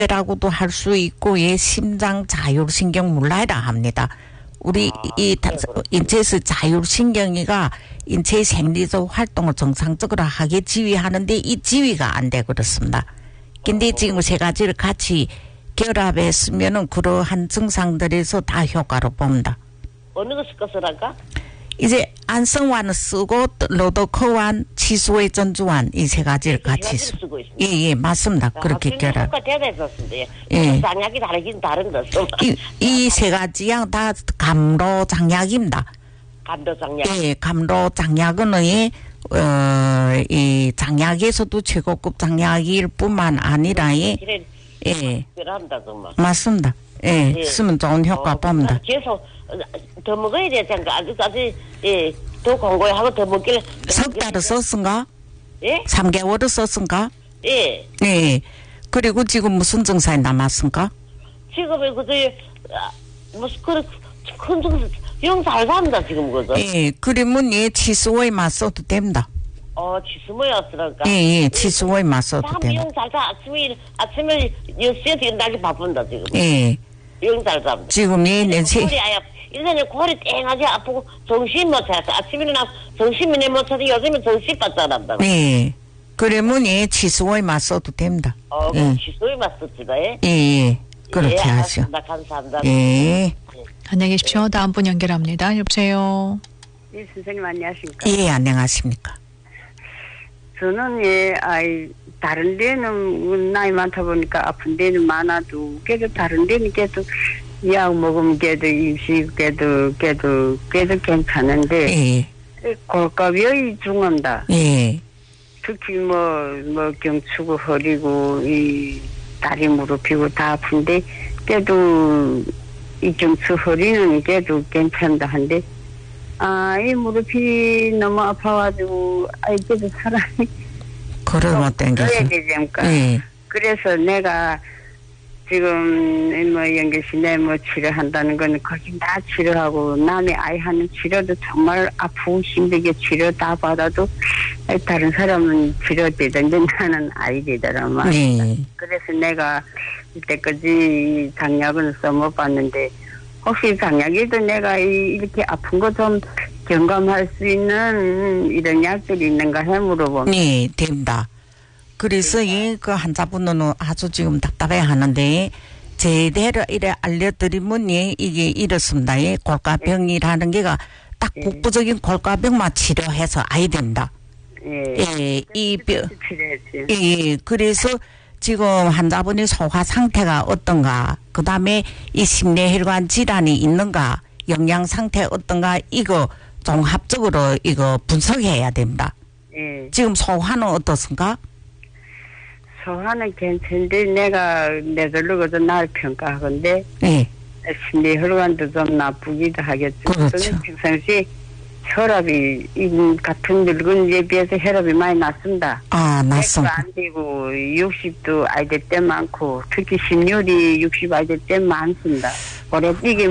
라고도 할 수 있고, 예, 심장 자율신경 물라이라 합니다. 우리 인체에서 자율신경이가 인체의 생리적 활동을 정상적으로 하게 지휘하는데 이 지휘가 안 돼 그렇습니다. 근데 지금 세 가지를 같이 결합했으면은 그러한 증상들에서 다 효과를 봅니다. 어느 것을 할까? 이제 안성완을 쓰고 로도커완, 치수의 전주완 이 세 가지를 같이 쓰고 있습니다. 예, 맞습니다. 그렇게 결합. 예. 장약이 다르긴 다른 것. 이 세 가지 양 다 감로 장약입니다. 감도 장약. 예, 감로 장약은 이 장약에서도 최고급 장약일 뿐만 아니라 예, 필요합니다 정말. 맞습니다. 예, 쓰면 좋은 효과 봅니다. 계속 더 먹어야 되잖아. 아직까지 예, 더 공고하고 더 먹길. 석 달을 썼은가? 예? 3개월을 썼은가? 예. 네. 그리고 지금 무슨 증상이 남았습니까? 지금은 그저 무슨 큰 증상 영잘 삽니다 지금 그죠? 예. 그러면 예 치수오에 맞서도 됩니다. 치수모였으니까. 예, 치수오에 맞서도 됩니다. 영잘 사. 아침에 6시에 날이 바쁜다 지금. 예. 영잘 삽니다. 지금 예, 일전에 골이 땡하지 아프고 정신 못 차렸어. 아침에는 정신이 못 차서 요즘에 정신 바짝 난다. 네. 그러면 예, 치수오에 맞서도 됩니다. 예. 치수오에 맞섰지다. 예. 예. 그렇게 하죠. 감사합니다. 예. 안녕히 계십시오. 다음 분 연결합니다. 여보세요. 예, 선생님 안녕하십니까? 예, 안녕하십니까? 저는 다른 데는 나이 많다 보니까 아픈 데는 많아도 그래도 다른 데는 그래도 약 먹으면 그래도 임시 그래도 괜찮은데 예. 골갑이 중한다. 예. 특히 경추고 허리고 이 다리 무릎이고 다 아픈데 그래도 이 경추 허리는 그래도 괜찮다 한데 이 무릎이 너무 아파가지고 그래도 사람이 걸을 못 당겨서. 예. 그래서 내가 지금 연계시내 치료한다는 건 거긴 다 치료하고 남의 아이 하는 치료도 정말 아프고 힘들게 치료 다 받아도 다른 사람은 치료되던데 나는 아이 되더라만. 그래서 내가 이때까지 장약은 써먹어봤는데 혹시 장약에도 내가 이렇게 아픈 거 좀 경감할 수 있는 이런 약들이 있는가 해 물어보면. 네, 됩니다. 그래서 그 환자분은 아주 지금 답답해 하는데 제대로 이래 알려드리면 이게 이렇습니다. 골가병이라는 게가 딱 국부적인 골가병만 치료해서 아야 됩니다. 이 병. 그래서 지금 환자분이 소화 상태가 어떤가, 그 다음에 이 심내혈관 질환이 있는가, 영양 상태 어떤가, 이거 종합적으로 이거 분석해야 됩니다. 지금 소화는 어떻습니까? 소화는 괜찮은데 내가 내들르고도 날 평가하건데 심내혈관도 좀 나쁘기도 하겠죠. 그렇죠. 평상시 혈압이 같은 늙은 에 비해서 혈압이 많이 낮습니다. 낮습니다. 안 되고 60도 아이들 때 많고 특히 심혈이 60 아이들 때 많습니다. 올해 이게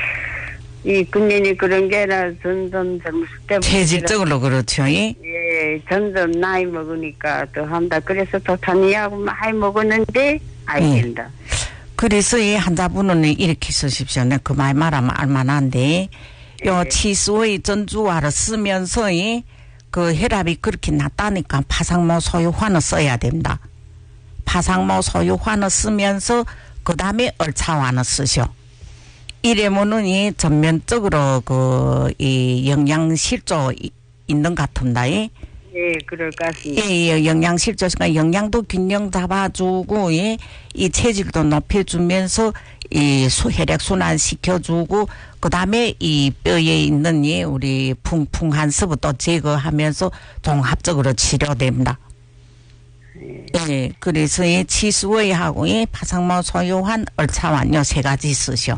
이 근년이 그런 게 아니라 점점 젊을 때 체질적으로 그렇죠. 예, 점점 나이 먹으니까 더 한다. 그래서 도타니하고 많이 먹었는데 된다. 그래서 이 환자분은 이렇게 쓰십시오. 그 말 말하면 알만한데 요 치수의 전주화를 쓰면서 그 혈압이 그렇게 낮다니까 파상모 소유환을 써야 된다. 파상모 소유환을 쓰면서 그 다음에 얼차환을 쓰셔. 이래면은 전면적으로 이 영양실조 있는 것 같은다. 그럴 것 같습니다. 영양실조가 영양도 균형 잡아주고 이 체질도 높여주면서 이 혈액 순환 시켜주고 그 다음에 이 뼈에 있는 우리 풍풍한 서부터 제거하면서 종합적으로 치료됩니다. 그래서 치수의하고 파상모 소유환, 얼차환 요 세 가지 쓰셔.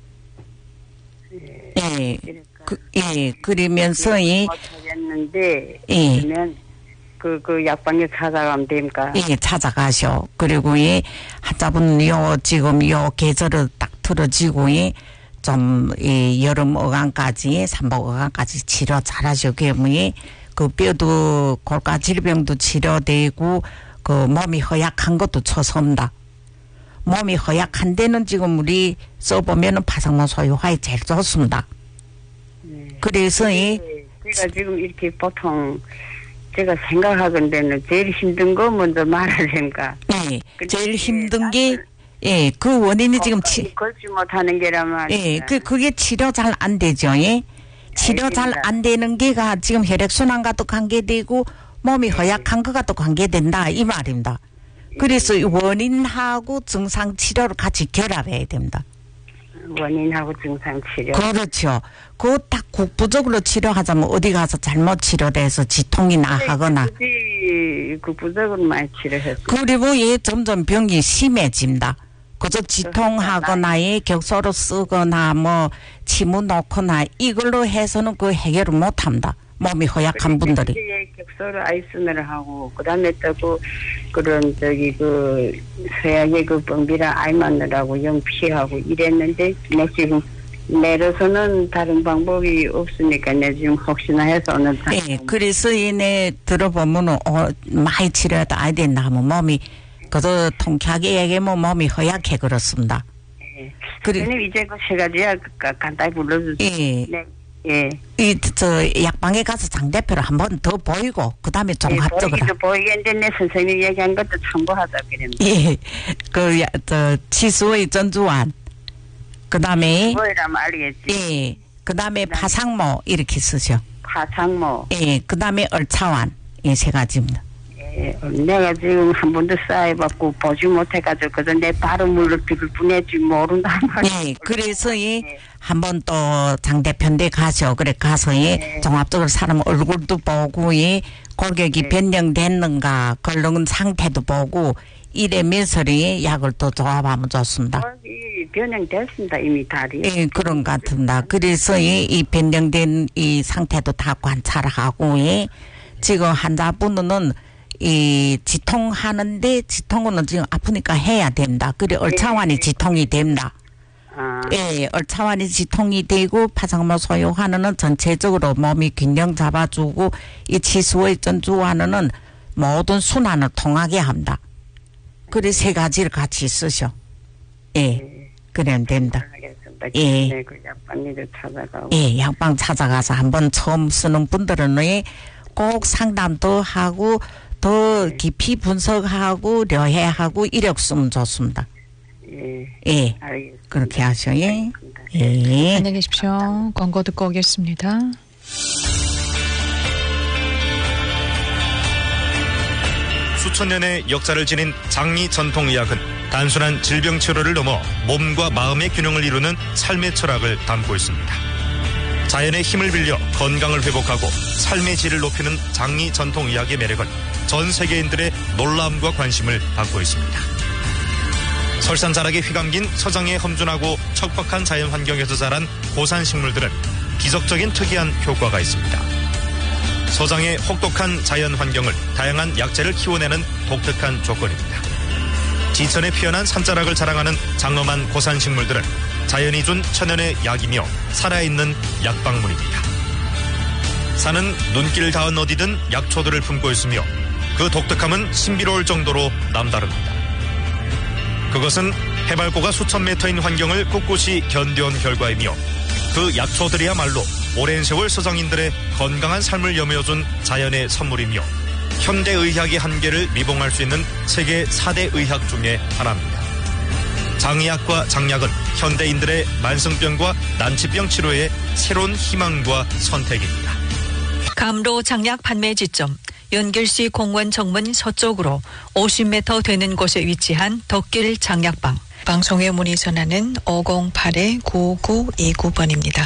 그러면서 찾았는데 그러면 그 약방에 찾아가면 됩니까? 찾아가셔. 그리고 환자분 지금 계절을 딱 틀어지고 좀 여름 어간까지 삼복 어간까지 치료 잘하셔. 그 뼈도 골가 질병도 치료되고 그 몸이 허약한 것도 처섭니다. 몸이 허약한 데는 지금 우리 써보면은 파상모 소유화에 제일 좋습니다. 그래서 제가 지금 이렇게 보통 제가 생각하건대는 제일 힘든 거 먼저 말하려니까. 네, 제일 힘든 게 예, 그 원인이 지금 걸지 못하는 게란 말이에요. 예, 그게 치료 잘 안 되죠. 예? 치료 잘 안 되는 게가 지금 혈액순환과도 관계되고 몸이 허약한 거가 또 관계된다 이 말입니다. 그래서 원인하고 증상 치료를 같이 결합해야 됩니다. 원인하고 증상 치료. 그렇죠. 그거 딱 국부적으로 치료하자면 어디 가서 잘못 치료돼서 지통이 나하거나. 국부적으로 많이 치료했어요. 그리고 얘 점점 병이 심해집니다. 그저 지통하거나 예, 격소로 쓰거나 뭐 침을 놓거나 이걸로 해서는 그 해결을 못합니다. 몸이 허약한 분들이. 격소로 아이스를 하고 그다음에 또 그런 저기 그 서약의 그 뻥비라 아이 맞느라고 영피하고 이랬는데 내 지금 내려서는 다른 방법이 없으니까 내 지금 혹시나 해서 어느 예, 그래서 얘네 들어보면은 많이 치료하다 아이 된다 하면 몸이 그저 통쾌하게 얘기하면 몸이 허약해 그렇습니다. 예. 그래 이제 그 세 가지야 간단히 불러주세요. 예. 네. 예. 저 약방에 가서 장 대표를 한 번 더 보이고 그다음에 종합적으로. 예, 보이겠는데 내 선생님이 얘기한 것도 참고하자 그랬는데. 예. 저 치수의 전주환. 그다음에 뭐라면 알겠지. 예. 그다음에 파상모 이렇게 쓰죠. 파상모. 예. 그다음에 얼차환. 예, 세 가지입니다. 예. 내가 지금 한 번도 쌓여봤고 보지 못해가지고 그저 내 발음으로 들을 뿐이지 모른단 말이야. 예. 그래서 한 번 또 장 대표인데 가죠. 그래 가서 종합적으로 사람 얼굴도 보고 골격이 변경됐는가 걸른 상태도 보고 이래면서 약을 또 조합하면 좋습니다. 변형됐습니다. 이미 다리. 예, 그런 것 같습니다. 그래서 이 변경된 이 상태도 다 관찰하고 지금 환자분은 이 지통하는데 지통은 지금 아프니까 해야 된다. 그래 얼차환이 지통이 됩니다. 예, 얼차환이 지통이 되고 파상모 소유환은 전체적으로 몸이 균형 잡아주고 이 치수의 전주환은 모든 순환을 통하게 합니다. 그래 세 가지를 같이 쓰셔. 예, 그러면 됩니다. 예, 그 약방을 찾아가고. 예, 약방 찾아가서 한번 처음 쓰는 분들은 꼭 상담도 하고 더 깊이 분석하고 려해하고 이력 쓰면 좋습니다. 예, 알겠습니다. 그렇게 하셔. 예. 예. 안녕히 계십시오. 광고 듣고 오겠습니다. 수천 년의 역사를 지닌 장리 전통의학은 단순한 질병 치료를 넘어 몸과 마음의 균형을 이루는 삶의 철학을 담고 있습니다. 자연의 힘을 빌려 건강을 회복하고 삶의 질을 높이는 장리 전통의학의 매력은 전 세계인들의 놀라움과 관심을 받고 있습니다. 설산자락에 휘감긴 서장의 험준하고 척박한 자연 환경에서 자란 고산 식물들은 기적적인 특이한 효과가 있습니다. 서장의 혹독한 자연 환경을 다양한 약재를 키워내는 독특한 조건입니다. 지천에 피어난 산자락을 자랑하는 장엄한 고산 식물들은 자연이 준 천연의 약이며 살아있는 약방문입니다. 산은 눈길 닿은 어디든 약초들을 품고 있으며 그 독특함은 신비로울 정도로 남다릅니다. 그것은 해발고가 수천 미터인 환경을 꿋꿋이 견뎌온 결과이며 그 약초들이야말로 오랜 세월 서장인들의 건강한 삶을 여며준 자연의 선물이며 현대의학의 한계를 미봉할 수 있는 세계 4대 의학 중에 하나입니다. 장의학과 장약은 현대인들의 만성병과 난치병 치료의 새로운 희망과 선택입니다. 감로 장약 판매 지점 연길시 공원 정문 서쪽으로 50m 되는 곳에 위치한 덕길 장약방. 방송에 문의 전화는 508-9929번입니다.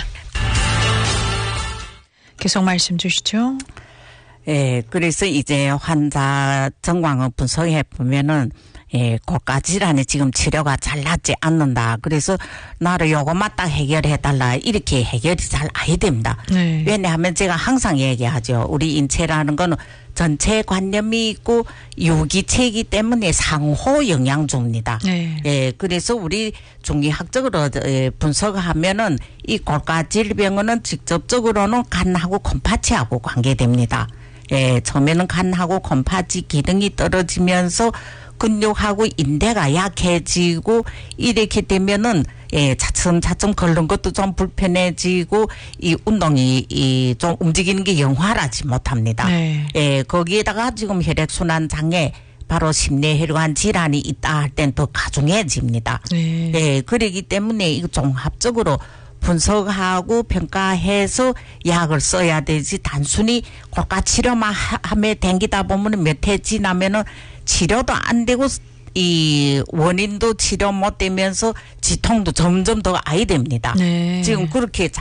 계속 말씀 주시죠. 예, 그래서 이제 환자 정황을 분석해 보면은 고가 질환이 지금 치료가 잘 낫지 않는다. 그래서 나를 요것만 딱 해결해 달라. 이렇게 해결이 잘 안 됩니다. 네. 왜냐하면 제가 항상 얘기하죠. 우리 인체라는 거는 전체 관념이 있고 유기체이기 때문에 상호 영향줍니다. 네. 예, 그래서 우리 중의학적으로 분석하면은 이 고가 질병은 직접적으로는 간하고 콩팥이하고 관계됩니다. 예, 처음에는 간하고 콩팥이 기능이 떨어지면서 근육하고 인대가 약해지고 이렇게 되면은 차츰차츰 걷는 것도 좀 불편해지고 이 운동이 좀 움직이는 게 영활하지 못합니다. 네. 거기에다가 지금 혈액순환 장애 바로 심뇌혈관 질환이 있다 할 땐 더 가중해집니다. 네. 그러기 때문에 이거 종합적으로 분석하고 평가해서 약을 써야 되지 단순히 고가 치료만 하며 댕기다 보면 몇 해 지나면은 치료도 안 되고 이 원인도 치료 못 되면서 지통도 점점 더 아이 됩니다. 네. 지금 그렇게